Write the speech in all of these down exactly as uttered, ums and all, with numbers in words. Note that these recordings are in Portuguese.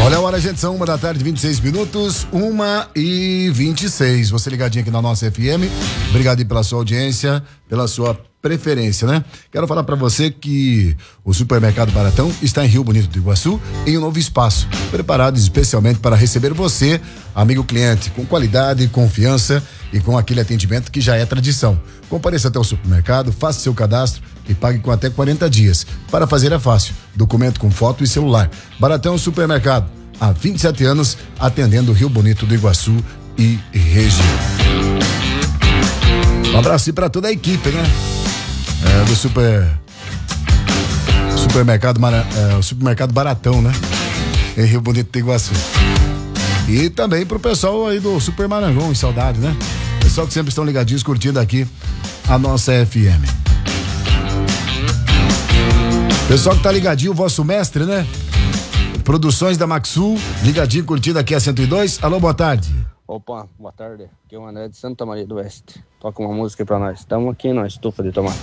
Olha a hora, gente, são uma da tarde, vinte e seis minutos, uma e vinte e seis. Você ligadinho aqui na nossa F M. Obrigado aí pela sua audiência, pela sua preferência, né? Quero falar pra você que o Supermercado Baratão está em Rio Bonito do Iguaçu, em um novo espaço, preparado especialmente para receber você, amigo cliente, com qualidade, confiança e com aquele atendimento que já é tradição. Compareça até o supermercado, faça seu cadastro e pague com até quarenta dias. Para fazer é fácil, documento com foto e celular. Baratão Supermercado, há vinte e sete anos, atendendo Rio Bonito do Iguaçu e região. Um abraço para toda a equipe, né? É, do super supermercado, é, o supermercado Baratão, né? Em Rio Bonito do Iguaçu. E também pro pessoal aí do Super Marangão, em saudade, né? Pessoal que sempre estão ligadinhos, curtindo aqui a nossa F M. Pessoal que tá ligadinho, o vosso mestre, né? Produções da Maxul, ligadinho, curtindo aqui a cento e dois. Alô, boa tarde. Opa, boa tarde. Aqui é o André de Santa Maria do Oeste. Toca uma música pra nós. Estamos aqui na estufa de tomate.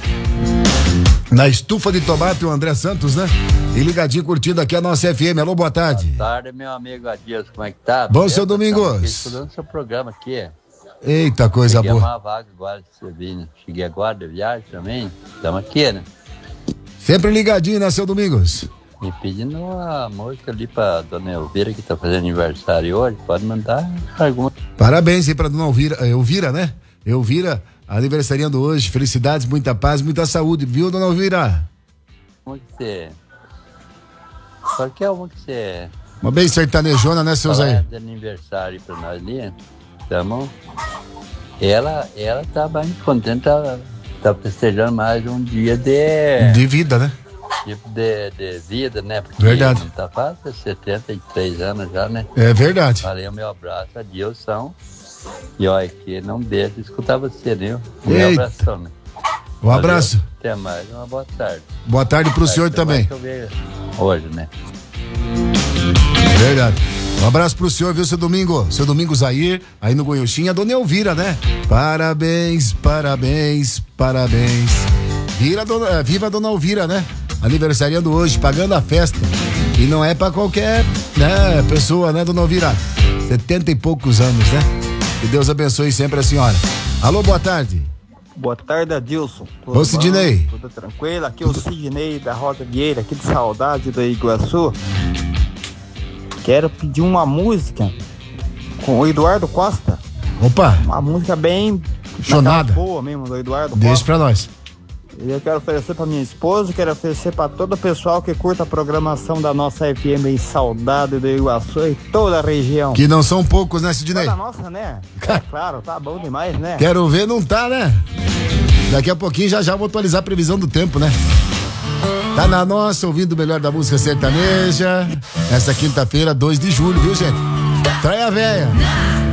Na estufa de tomate, o André Santos, né? E ligadinho, curtindo aqui a nossa F M. Alô, boa tarde. Boa tarde, meu amigo Adias. Como é que tá? Bom, seu Domingos. Estudando seu programa aqui. Eita, coisa Cheguei boa. Cheguei uma vaga agora de servir, né? Cheguei agora de viagem também. Estamos aqui, né? Sempre ligadinho, né, seu Domingos? Me pedindo uma música ali pra dona Elvira, que tá fazendo aniversário hoje. Pode mandar alguma. Parabéns aí pra dona Elvira, Elvira, né? Elvira, aniversariando hoje. Felicidades, muita paz, muita saúde, viu, dona Elvira? Como que você... Qualquer uma que você... Uma bem sertanejona, né, seu Zé? De aniversário pra nós ali. Tamo... Ela, ela tá bem contente, tá, tá festejando mais um dia de... De vida, né? Tipo de, de vida, né? Porque verdade. Não tá fácil, setenta e três anos já, né? É verdade. Valeu o meu abraço, Adilson. E olha, que não deixa de escutar você, né? Meu abração, né? Um Valeu. abraço. Até mais, uma boa tarde. Boa tarde pro senhor também. Que eu vejo hoje, né? Verdade. Um abraço pro senhor, viu, seu Domingo? Seu Domingo Zair, aí no Goiuxinha, a dona Elvira, né? Parabéns, parabéns, parabéns. Vira, dona, viva a dona Elvira, né? Aniversariando hoje, pagando a festa. E não é pra qualquer, né, pessoa, né, dona Elvira? Setenta e poucos anos, né? Que Deus abençoe sempre a senhora. Alô, boa tarde. Boa tarde, Adilson. Tudo Ô, Sidney. Tudo tranquilo? Aqui é o Sidney da Rosa Vieira, aqui de Saudade do Iguaçu. Quero pedir uma música com o Eduardo Costa. Opa. Uma música bem... Chonada. Boa mesmo, do Eduardo Deixa Costa. pra nós. Eu quero oferecer pra minha esposa, quero oferecer pra todo o pessoal que curta a programação da nossa F M em Saudade do Iguaçu e toda a região. Que não são poucos, né, Sidney? Toda nossa, né? É claro, tá bom demais, né? Quero ver, não tá, né? Daqui a pouquinho já já vou atualizar a previsão do tempo, né? Tá na nossa, ouvindo o melhor da música sertaneja. Essa quinta-feira, dois de julho, viu, gente? Trai a véia.